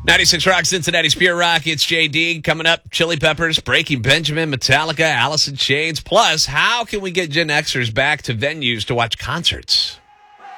96 Rock, Cincinnati's Pure Rock. It's JD. Coming up, Chili Peppers, Breaking Benjamin, Metallica, Alice in Chains. Plus, how can we get Gen Xers back to venues to watch concerts?